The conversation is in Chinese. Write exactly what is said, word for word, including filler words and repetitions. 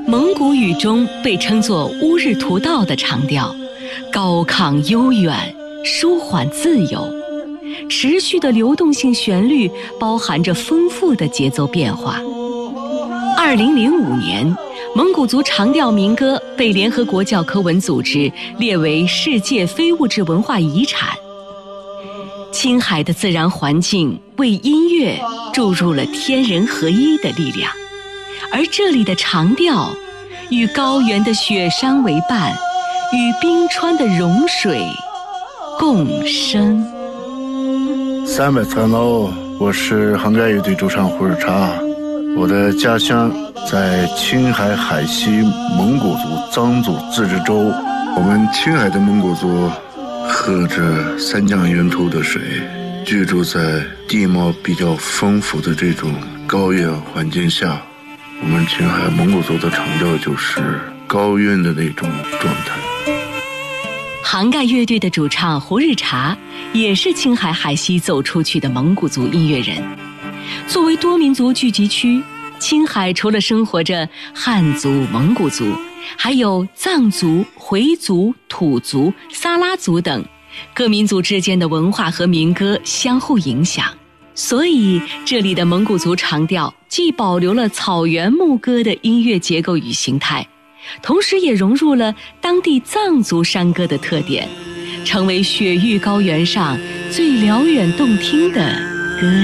蒙古语中被称作乌日图道的长调，高亢悠远，舒缓自由，持续的流动性旋律包含着丰富的节奏变化。二零零五年，蒙古族长调民歌被联合国教科文组织列为世界非物质文化遗产。青海的自然环境为音乐注入了天人合一的力量，而这里的长调与高原的雪山为伴，与冰川的融水共生。 三百层楼，我是杭盖乐队主唱胡日茶，我的家乡在青海海西蒙古族藏族自治州。我们青海的蒙古族喝着三江源头的水，居住在地貌比较丰富的这种高原环境下。我们青海蒙古族的长调就是高原的那种状态。 杭盖乐队的主唱胡日茶也是青海海西走出去的蒙古族音乐人。作为多民族聚集区，青海除了生活着汉族、蒙古族，还有藏族、回族、土族、撒拉族等各民族之间的文化和民歌相互影响，所以这里的蒙古族长调既保留了草原牧歌的音乐结构与形态，同时也融入了当地藏族山歌的特点，成为雪域高原上最辽远动听的